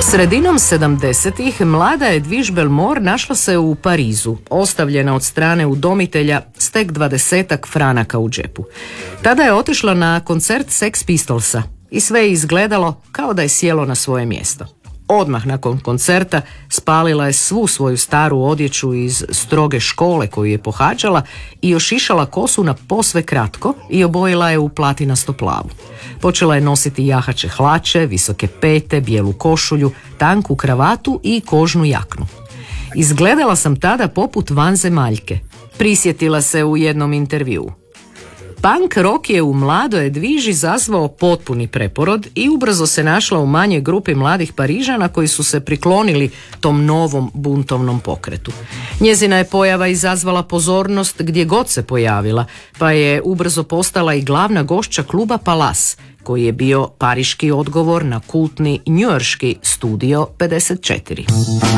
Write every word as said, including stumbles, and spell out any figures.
Sredinom sedamdesetih mlada Edwige Bellemare našla se u Parizu, ostavljena od strane udomitelja s tek dvadesetak franaka u džepu. Tada je otišla na koncert Sex Pistolsa i sve je izgledalo kao da je sjelo na svoje mjesto. Odmah nakon koncerta spalila je svu svoju staru odjeću iz stroge škole koju je pohađala i ošišala kosu na posve kratko i obojila je u platinasto plavu. Počela je nositi jahače hlače, visoke pete, bijelu košulju, tanku kravatu i kožnu jaknu. Izgledala sam tada poput vanzemaljke, prisjetila se u jednom intervjuu. Punk rock je u mladoj Edwige izazvao potpuni preporod i ubrzo se našla u manjoj grupi mladih Parižana koji su se priklonili tom novom buntovnom pokretu. Njezina je pojava izazvala pozornost gdje god se pojavila, pa je ubrzo postala i glavna gošća kluba Palace, koji je bio pariški odgovor na kultni njujorški Studio pedeset četiri.